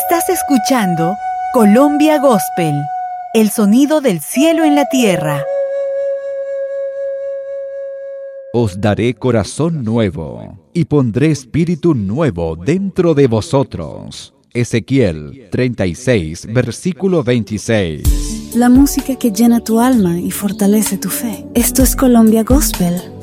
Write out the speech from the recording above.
Estás escuchando Colombia Gospel, el sonido del cielo en la tierra. Os daré corazón nuevo, y pondré espíritu nuevo dentro de vosotros. Ezequiel 36, versículo 26. La música que llena tu alma y fortalece tu fe. Esto es Colombia Gospel